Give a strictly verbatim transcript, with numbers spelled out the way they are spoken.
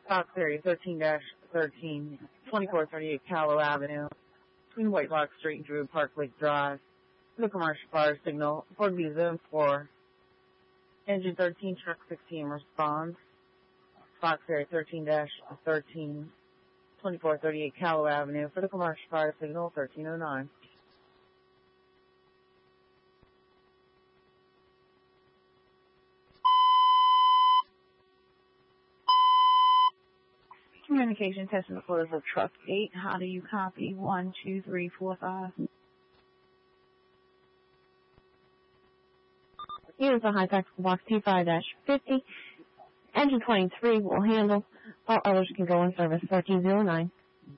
Fox Area thirteen thirteen, twenty-four thirty-eight Callow Avenue, between White Rock Street and Drew Park Lake Drive. The commercial fire signal, Ford B Zone four. Engine thirteen, truck sixteen responds. Fox Area thirteen thirteen, twenty-four thirty-eight Callow Avenue for the commercial fire signal thirteen oh nine. Communication test and photos of truck eight. How do you copy? One, two, three, four, five. Here's the high tactical box T five fifty. Engine twenty-three will handle. All others can go in service thirteen oh nine.